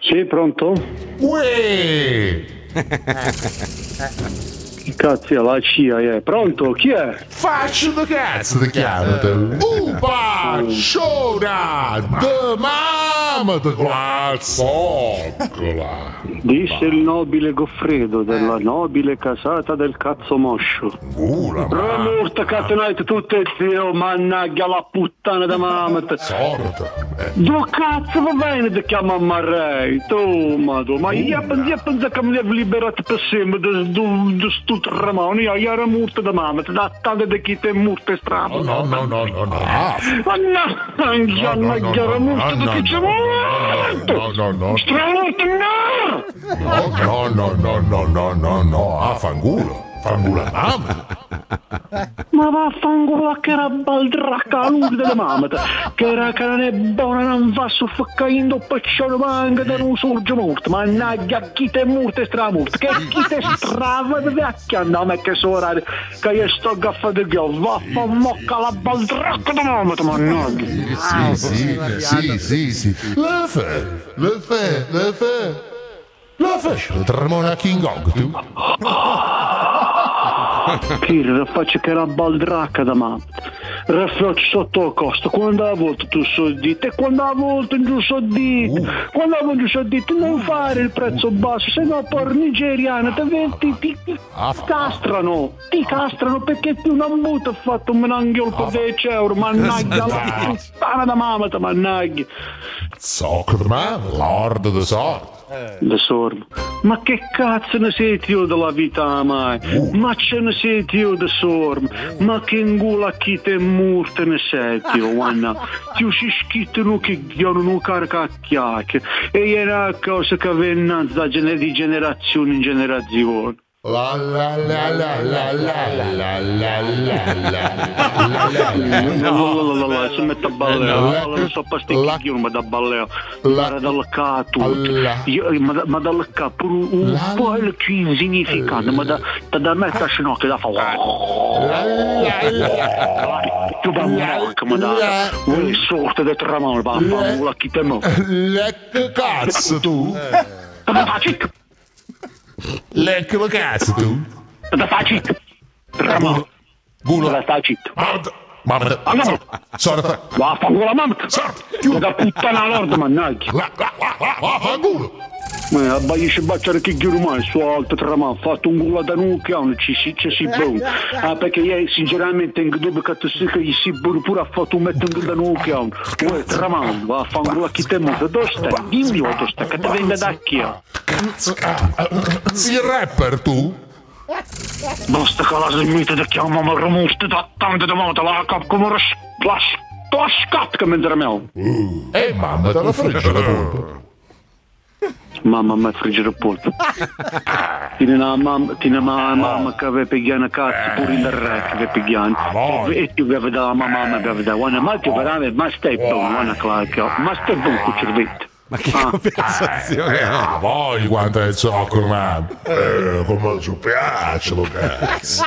Sì, pronto? Uè! Che cazzo è la CIA? Pronto? Chi è? Faccio da cazzo ti chiamo tu? Pacciona! De mamma di glazzocola! Disse il nobile Goffredo della nobile casata del cazzo moscio. Remurta catenate tutte e zio, mannaggia la puttana da mamma. Sorda! Dove cazzo va bene ti chiama Marrei? Tu, ma io penso che mi devo liberare per sempre da sto tremone. Io ero morto da mamma, da tante di chi te morte strano. No. Mannaggia, ma ero morto da chi c'è morto. No. Stramorto, No, affangulo. Fangula mamma. Ma vaffanculo che era baldracca lunga della mamma, che non è buona, non va soffocando paccione manca da non sorge morto, mannaggia chi te è morto e stramorto, che chi te strava di vecchia, no ma che sorare, che io sto gaffa di ghio, vaffamocca la baldracca da mamma, mannaggia. Sì. Le fai, il tremone King Kong, tu? Che faccio che era baldracca da mamma. Raffaccio sotto il costo, quando a volte tu soddite e quando a volte non soddite. Quando a volte soddite non fare il prezzo basso, se no per nigeriano ti castrano. Ti castrano perché tu non muto ha fatto un menanghiolo per 10 euro, mannaggia la puttana da mamma, mannaggia. Soccer man, lord de sort. Le sormo. Ma che cazzo ne sei tu della vita mai? Ma ce ne sei tu de sormo? Ma che ingula chi te morte ne sei tu? Guarda, tu si schittano che non carica chiacchiere e è una cosa che viene di generazione in generazione. La si mette a ballare, non so pasticchi ma da ballare, ma dal capo, ma dal capo un po' il più insignificante, ma da me sta schnocchia da fa. Tu bambino, ma da un sorte di tramone, bambino, la chi te mo. Che cazzo tu? Ma facci. Lecco la cazzo tu? Da facci. Tramone. Gulo. La sta zitto. Mamma. Sorda. Vaffanculo la mamma. Sorda. Da puttana lord, mannaggia. Gulo. Ma abbaisce baciare che ghiuro mai su alto trama, ha fatto un culo da nuca, non ci si buon. Perché io sinceramente in dubbio che tu sei che gli si pure ha fatto un metto da nuca. Uè, trama, va a fare un culo a chi te muta. Dove stai? Dimmi dove stai, che te vende da chi? Cazzo. Sei rapper tu? Basta che la smita ti chiama, ma romuste da tante di moto, la cap come la scatca mentre me. Mamma, te la frigge la polpa. Mamma mi friggere il polpo. Tiene una mamma che aveva pigliato una cazzo pure in re che aveva pigliato. E ti aveva dato la mamma, aveva dato. Ma ti veramente, ma stai buono, ma stai buono con il cervello. Ma che conversazione è? Poi quanto è il zoccolo, ma come ci piace lo cazzo.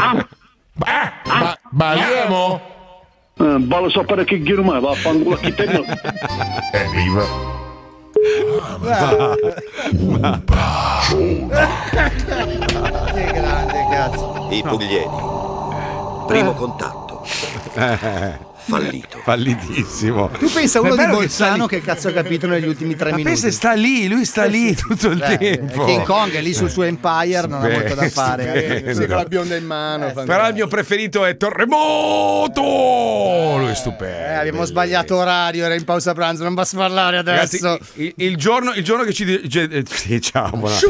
Ma andiamo? Ballo so per che giro mai, va a fare un culo a chi te no. Viva. Che grande cazzo. I Pugliesi. Primo contatto. Fallito. Fallitissimo. Tu pensa uno Ma è di vero Bolzano che cazzo ha capito negli ultimi 3 minuti? Pensa, sta lì, lui sta lì tutto il tempo. King Kong è lì sul suo Empire, non ha molto da fare. Sì, con la bionda in mano. Però il mio preferito è Terremoto. Lui è stupendo. Abbiamo sbagliato orario, era in pausa pranzo, non basta parlare adesso. Ragazzi, il giorno che ci sì, ciao,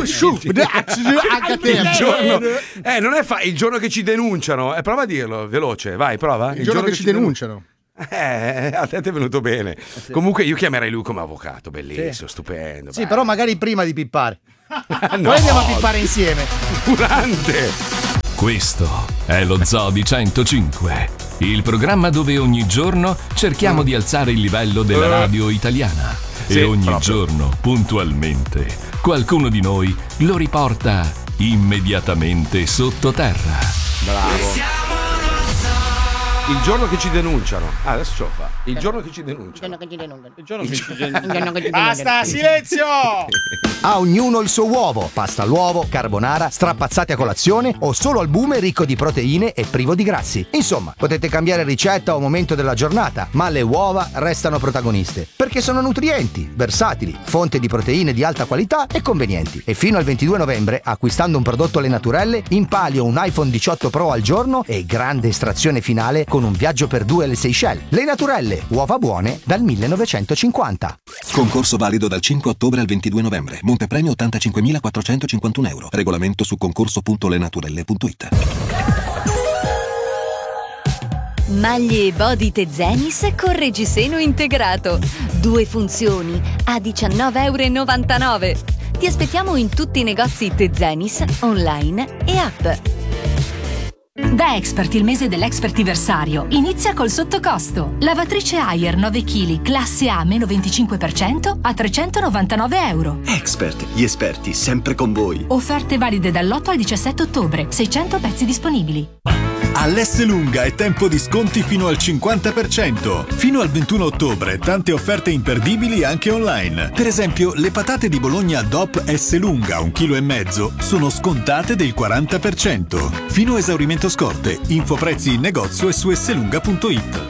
il giorno che ci denunciano, prova a dirlo veloce, vai, prova. Il giorno che ci denunciano. A te è venuto bene. Sì. Comunque io chiamerei lui come avvocato, bellissimo, stupendo. Sì, però magari prima di pippare. No, poi andiamo a pippare insieme. Durante. Questo è lo Zoo di 105, il programma dove ogni giorno cerchiamo di alzare il livello della radio italiana. Sì, e ogni proprio. giorno, puntualmente, qualcuno di noi lo riporta immediatamente sottoterra. Bravo. Il giorno che ci denunciano. Adesso ce lo fa. Il giorno che ci denunciano. Basta, silenzio! A ognuno il suo uovo. Pasta all'uovo, carbonara, strapazzati a colazione o solo albume ricco di proteine e privo di grassi. Insomma, potete cambiare ricetta o momento della giornata, ma le uova restano protagoniste perché sono nutrienti, versatili, fonte di proteine di alta qualità e convenienti. E fino al 22 novembre, acquistando un prodotto Le Naturelle, in palio un iPhone 18 Pro al giorno e grande estrazione finale con un viaggio per 2 alle Seychelles. Le Naturelle, uova buone dal 1950. Concorso valido dal 5 ottobre al 22 novembre. Montepremio 85.451 euro. Regolamento su concorso.lenaturelle.it. Maglie Body Tezenis con reggiseno integrato. 2 funzioni a €19,99 euro. Ti aspettiamo in tutti i negozi Tezenis, online e app. Da Expert, il mese dell'Expertiversario inizia col sottocosto. Lavatrice Haier 9 kg, classe A meno 25% a €399 euro. Expert, gli esperti sempre con voi. Offerte valide dall'8 al 17 ottobre, 600 pezzi disponibili. All'Esselunga è tempo di sconti fino al 50%. Fino al 21 ottobre tante offerte imperdibili anche online. Per esempio, le patate di Bologna DOP Esselunga 1,5 kg sono scontate del 40%. Fino a esaurimento scorte. Info prezzi in negozio e su esselunga.it.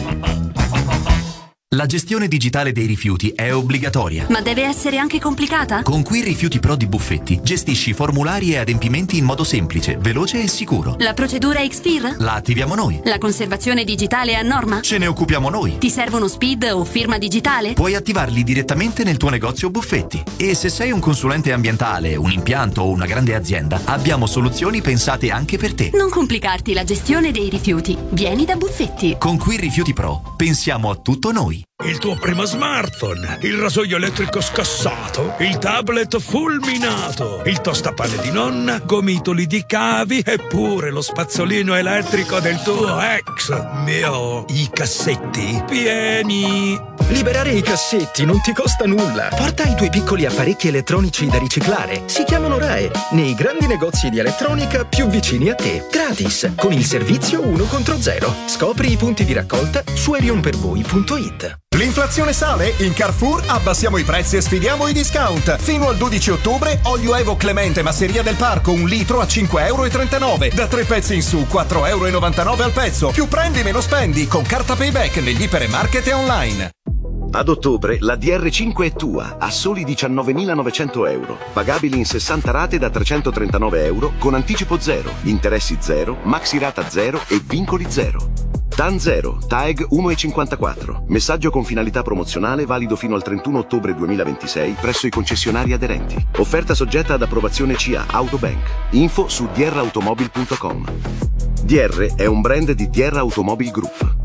La gestione digitale dei rifiuti è obbligatoria. Ma deve essere anche complicata? Con Qui Rifiuti Pro di Buffetti gestisci formulari e adempimenti in modo semplice, veloce e sicuro. La procedura Xpeer? La attiviamo noi. La conservazione digitale è a norma? Ce ne occupiamo noi. Ti servono SPID o firma digitale? Puoi attivarli direttamente nel tuo negozio Buffetti. E se sei un consulente ambientale, un impianto o una grande azienda, abbiamo soluzioni pensate anche per te. Non complicarti la gestione dei rifiuti. Vieni da Buffetti. Con Qui Rifiuti Pro pensiamo a tutto noi. Il tuo primo smartphone, il rasoio elettrico scassato, il tablet fulminato, il tostapane di nonna, gomitoli di cavi e pure lo spazzolino elettrico del tuo ex. Mio, i cassetti pieni. Liberare i cassetti non ti costa nulla. Porta i tuoi piccoli apparecchi elettronici da riciclare. Si chiamano RAE, nei grandi negozi di elettronica più vicini a te. Gratis, con il servizio 1 contro 0. Scopri i punti di raccolta su erionpervoi.it. L'inflazione sale? In Carrefour abbassiamo i prezzi e sfidiamo i discount. Fino al 12 ottobre, olio Evo Clemente Masseria del Parco, 1 litro a €5,39 euro. Da 3 pezzi in su, €4,99 al pezzo. Più prendi, meno spendi, con carta Payback negli ipermarket e online. Ad ottobre la DR5 è tua, a soli €19.900 euro. Pagabili in 60 rate da €339 euro, con anticipo 0, interessi 0, maxi rata 0 e vincoli 0. TAN 0, TAEG 1,54. Messaggio con finalità promozionale valido fino al 31 ottobre 2026 presso i concessionari aderenti. Offerta soggetta ad approvazione CA Autobank. Info su drautomobil.com. DR è un brand di DR Automobil Group.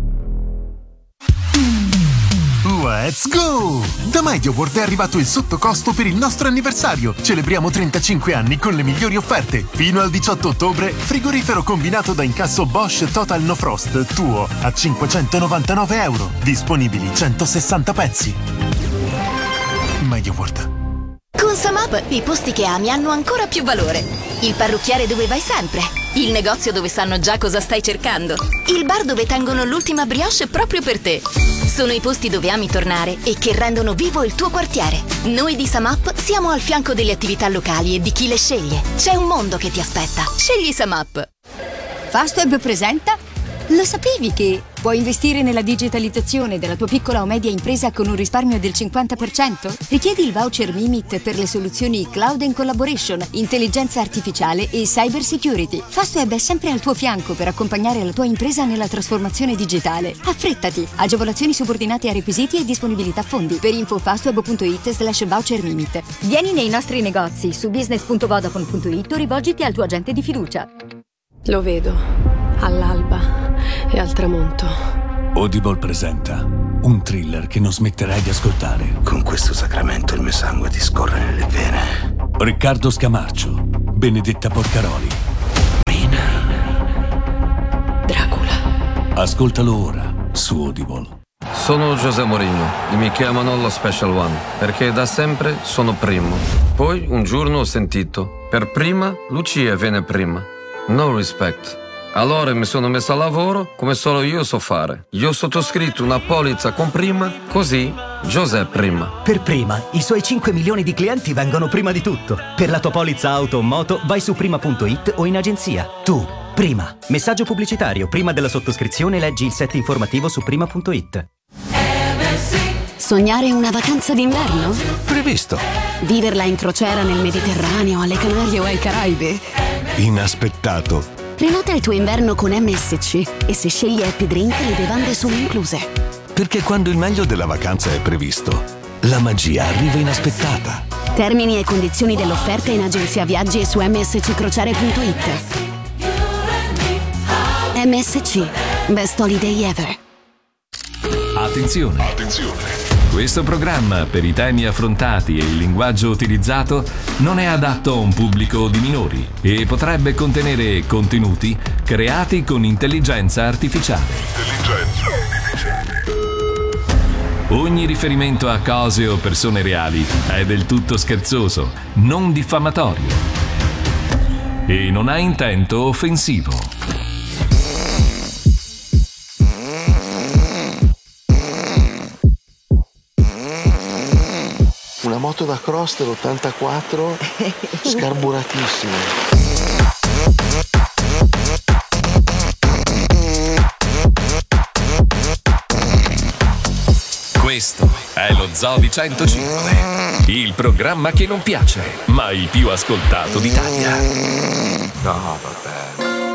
Let's go! Da MediaWorld è arrivato il sottocosto per il nostro anniversario. Celebriamo 35 anni con le migliori offerte. Fino al 18 ottobre, frigorifero combinato da incasso Bosch Total No Frost tuo a €599 euro. Disponibili 160 pezzi. MediaWorld. Con SumUp i posti che ami hanno ancora più valore. Il parrucchiere dove vai sempre. Il negozio dove sanno già cosa stai cercando. Il bar dove tengono l'ultima brioche proprio per te. Sono i posti dove ami tornare e che rendono vivo il tuo quartiere. Noi di SumUp siamo al fianco delle attività locali e di chi le sceglie. C'è un mondo che ti aspetta. Scegli SumUp. Fastweb presenta. Lo sapevi che puoi investire nella digitalizzazione della tua piccola o media impresa con un risparmio del 50%? Richiedi il voucher Mimit per le soluzioni Cloud and Collaboration, intelligenza artificiale e cyber security. Fastweb è sempre al tuo fianco per accompagnare la tua impresa nella trasformazione digitale. Affrettati! Agevolazioni subordinate a requisiti e disponibilità fondi. Per info fastweb.it/voucher Mimit. Vieni nei nostri negozi su business.vodafone.it o rivolgiti al tuo agente di fiducia. Lo vedo, all'alba e al tramonto. Audible presenta un thriller che non smetterai di ascoltare. Con questo sacramento il mio sangue ti scorre nelle vene. Riccardo Scamarcio, Benedetta Porcaroli. Dracula. Ascoltalo ora su Audible. Sono José Mourinho e mi chiamano lo Special One perché da sempre sono primo. Poi un giorno ho sentito: per prima Lucia viene prima. No respect. Allora mi sono messo a lavoro come solo io so fare. Io ho sottoscritto una polizza con Prima, così Giuseppe Prima. Per Prima, i suoi 5 milioni di clienti vengono prima di tutto. Per la tua polizza auto o moto vai su prima.it o in agenzia. Tu, Prima. Messaggio pubblicitario. Prima della sottoscrizione leggi il set informativo su prima.it. Sognare una vacanza d'inverno? Previsto. Viverla in crociera nel Mediterraneo, alle Canarie o ai Caraibi? Inaspettato. Prenota il tuo inverno con MSC e se scegli Happy Drink le bevande sono incluse. Perché quando il meglio della vacanza è previsto, la magia arriva inaspettata. Termini e condizioni dell'offerta in agenzia viaggi e su msccrociere.it. MSC, best holiday ever. Attenzione! Attenzione! Questo programma, per i temi affrontati e il linguaggio utilizzato, non è adatto a un pubblico di minori e potrebbe contenere contenuti creati con intelligenza artificiale. Ogni riferimento a cose o persone reali è del tutto scherzoso, non diffamatorio e non ha intento offensivo. Una moto da cross dell'84 scarburatissima. Questo è lo Zoo di 105, il programma che non piace, ma il più ascoltato d'Italia. No, vabbè.